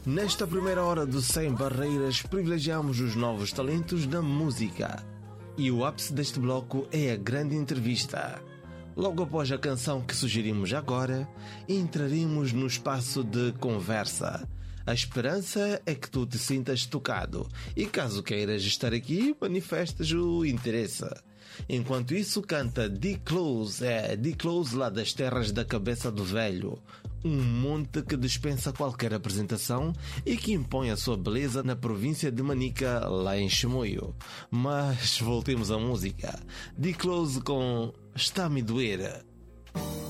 Nesta primeira hora do Sem Barreiras, privilegiamos os novos talentos da música. E o ápice deste bloco é a grande entrevista. Logo após a canção que sugerimos agora, entraremos no espaço de conversa. A esperança é que tu te sintas tocado e, caso queiras estar aqui, manifestes o interesse. Enquanto isso, canta D Close, D Close lá das terras da Cabeça do Velho, um monte que dispensa qualquer apresentação e que impõe a sua beleza na província de Manica, lá em Chimoio. Mas voltemos à música. D Close com Está-me doer.